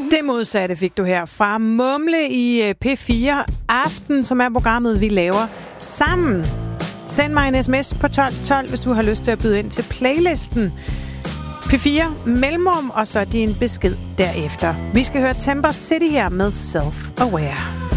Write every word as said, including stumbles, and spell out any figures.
Det modsatte fik du her fra Mumle i P fire Aften, som er programmet, vi laver sammen. Send mig en sms på tolv tolv, hvis du har lyst til at byde ind til playlisten. P fire Mellemrum, og så din besked derefter. Vi skal høre Temper City her med Self Aware.